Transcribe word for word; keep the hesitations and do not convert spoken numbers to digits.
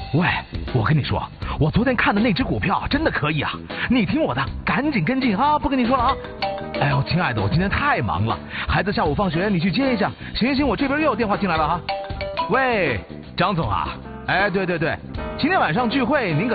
喂，我跟你说，我昨天看的那只股票真的可以啊！你听我的，赶紧跟进啊！不跟你说了啊！哎呦，亲爱的，我今天太忙了，孩子下午放学你去接一下。行行，我这边又有电话进来了哈。喂，张总啊，哎，对对对，今天晚上聚会您可。